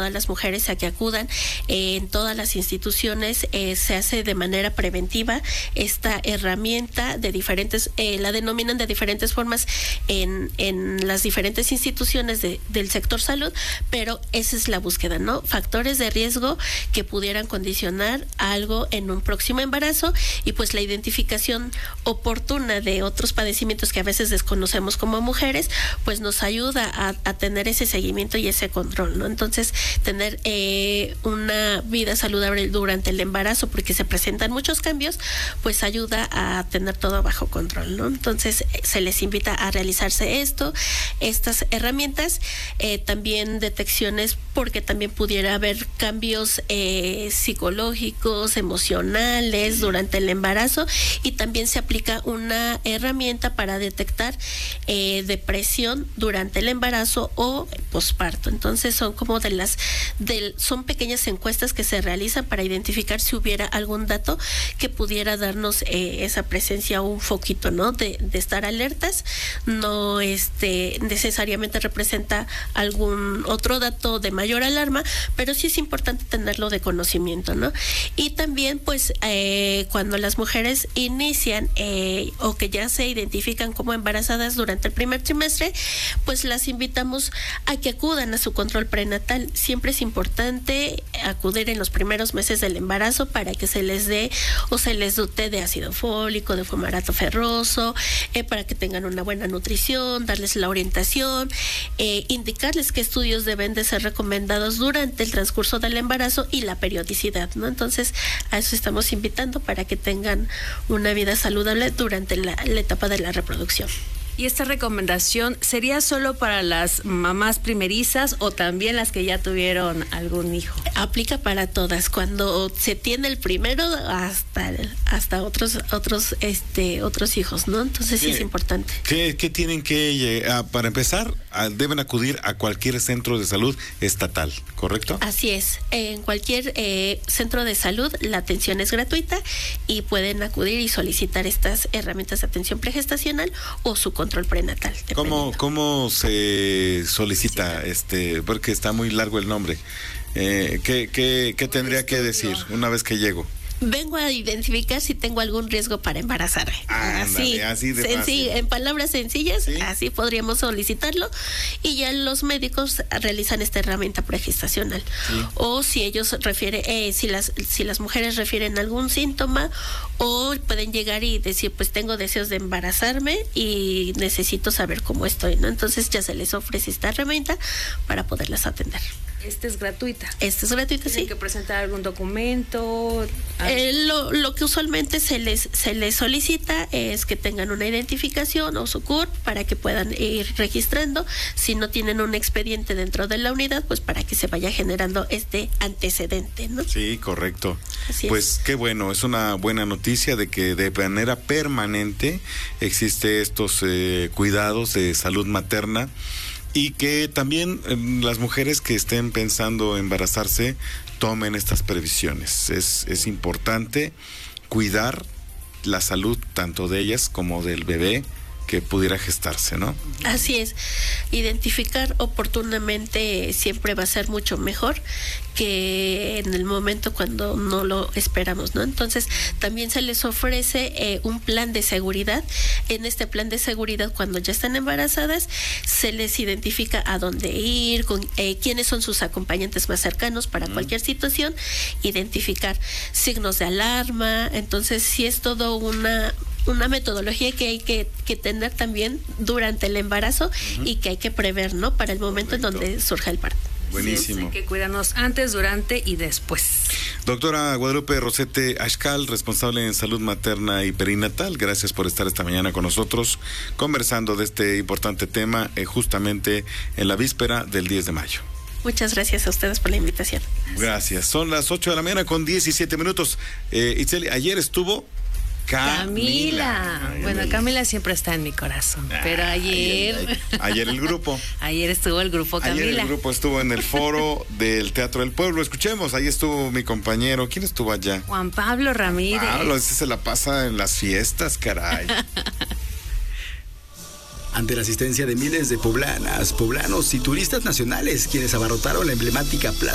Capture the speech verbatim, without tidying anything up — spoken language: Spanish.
todas las mujeres a que acudan. Eh, en todas las instituciones eh, se hace de manera preventiva esta herramienta de diferentes, eh, la denominan de diferentes formas en, en las diferentes instituciones de, del sector salud, pero esa es la búsqueda, ¿no? Factores de riesgo que pudieran condicionar algo en un próximo embarazo, y pues la identificación oportuna de otros padecimientos que a veces desconocemos como mujeres, pues nos ayuda a, a tener ese seguimiento y ese control, ¿no? Entonces, tener eh, una vida saludable durante el embarazo, porque se presentan muchos cambios, pues ayuda a tener todo bajo control, ¿no? Entonces, se les invita a realizarse esto, estas herramientas, eh, también detecciones, porque también pudiera haber cambios eh, psicológicos, emocionales durante el embarazo, y también se aplica una herramienta para detectar eh, depresión durante el embarazo o posparto. Entonces son como de las, de, son pequeñas encuestas que se realizan para identificar si hubiera algún dato que pudiera darnos eh, esa presencia, un foquito, ¿no? De, de estar alertas. No este necesariamente representa algún otro dato de mayor alarma, pero sí es importante tenerlo de conocimiento, ¿no? Y también, pues, eh, cuando las mujeres inician eh, o que ya se identifican como embarazadas durante el primer trimestre, pues las invitamos a que acudan a su control prenatal. Siempre es importante acudir en los primeros meses del embarazo para que se les dé o se les dote de ácido fólico, de fumarato ferroso, eh, para que tengan una buena nutrición, darles la orientación, eh, indicarles qué estudios deben de ser recomendados durante el transcurso del embarazo y la periodicidad, ¿no? Entonces, a eso estamos invitando, para que tengan una vida saludable durante la, la etapa de la reproducción. ¿Y esta recomendación sería solo para las mamás primerizas o también las que ya tuvieron algún hijo? Aplica para todas. Cuando se tiene el primero hasta hasta otros otros este otros hijos, ¿no? Entonces sí es importante. ¿Qué, qué tienen que eh, para empezar? Deben acudir a cualquier centro de salud estatal, ¿correcto? Así es. En cualquier eh, centro de salud la atención es gratuita y pueden acudir y solicitar estas herramientas de atención pregestacional o su control prenatal. ¿Cómo, cómo se solicita? Sí. este Porque está muy largo el nombre. Eh, ¿qué, qué, ¿Qué tendría que decir una vez que llego? Vengo a identificar si tengo algún riesgo para embarazarme. Ah, así, así de fácil. En palabras sencillas, ¿sí? Así podríamos solicitarlo, y ya los médicos realizan esta herramienta pregestacional. Sí. O si ellos refieren, eh, si las si las mujeres refieren algún síntoma, o pueden llegar y decir, pues tengo deseos de embarazarme y necesito saber cómo estoy, ¿no? Entonces ya se les ofrece esta herramienta para poderlas atender. Esta es gratuita. Esta es gratuita, sí. ¿Tienen que presentar algún documento? Eh, lo, lo que usualmente se les se les solicita es que tengan una identificación o su C U R P para que puedan ir registrando. Si no tienen un expediente dentro de la unidad, pues para que se vaya generando este antecedente, ¿no? Sí, correcto. Así pues es. Qué bueno, es una buena noticia de que de manera permanente existe estos eh, cuidados de salud materna. Y que también eh, las mujeres que estén pensando embarazarse tomen estas previsiones. Es, es importante cuidar la salud tanto de ellas como del bebé que pudiera gestarse, ¿no? Así es. Identificar oportunamente siempre va a ser mucho mejor que en el momento cuando no lo esperamos, ¿no? Entonces, también se les ofrece eh, un plan de seguridad. En este plan de seguridad, cuando ya están embarazadas, se les identifica a dónde ir, con, eh, quiénes son sus acompañantes más cercanos para mm. cualquier situación, identificar signos de alarma. Entonces, sí es todo una una metodología que hay que, que tener también durante el embarazo uh-huh. y que hay que prever, ¿no? Para el momento Correcto. En donde surja el parto. Buenísimo. Sí, hay que cuidarnos antes, durante y después. Doctora Guadalupe Rosete Axcal, responsable en salud materna y perinatal, gracias por estar esta mañana con nosotros conversando de este importante tema eh, justamente en la víspera del diez de mayo. Muchas gracias a ustedes por la invitación. Gracias. Son las ocho de la mañana con diecisiete minutos. Eh, Itzeli, ayer estuvo Camila. Camila. Bueno, Camila siempre está en mi corazón, pero ayer... Ayer, ayer el grupo. Ayer estuvo el grupo Camila. Ayer el grupo estuvo en el foro del Teatro del Pueblo. Escuchemos, ahí estuvo mi compañero. ¿Quién estuvo allá? Juan Pablo Ramírez. Juan Pablo, ese se la pasa en las fiestas, caray. Ante la asistencia de miles de poblanas, poblanos y turistas nacionales, quienes abarrotaron la emblemática plaza